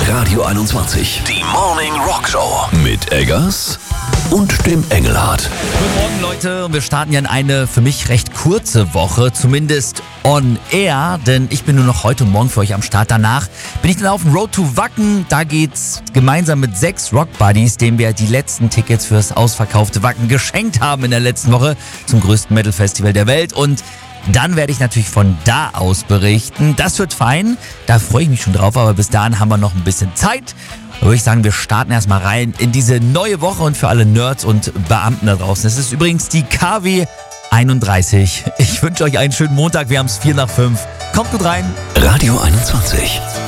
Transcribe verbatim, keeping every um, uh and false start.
Radio einundzwanzig. Die Morning Rock Show. Mit Eggers und dem Engelhardt. Guten Morgen, Leute. Und wir starten ja in eine für mich recht kurze Woche, zumindest on air, denn ich bin nur noch heute und morgen für euch am Start. Danach bin ich dann auf dem Road to Wacken. Da geht's gemeinsam mit sechs Rock Buddies, denen wir die letzten Tickets fürs ausverkaufte Wacken geschenkt haben in der letzten Woche zum größten Metal-Festival der Welt. Und dann werde ich natürlich von da aus berichten. Das wird fein, da freue ich mich schon drauf, aber bis dahin haben wir noch ein bisschen Zeit. Da würde ich sagen, wir starten erstmal rein in diese neue Woche und für alle Nerds und Beamten da draußen. Es ist übrigens die K W einunddreißig. Ich wünsche euch einen schönen Montag, wir haben es vier nach fünf. Kommt gut rein. Radio einundzwanzig.